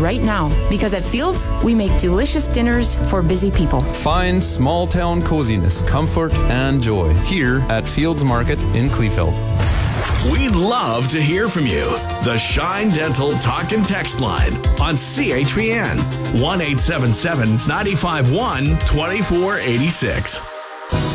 right now. Because at Fields, we make delicious dinners for busy people. Find small town coziness, comfort, and joy here at Fields Market in Kleefeld. We'd love to hear from you. The Shine Dental Talk and Text line on CHPN 1-877-951-2486.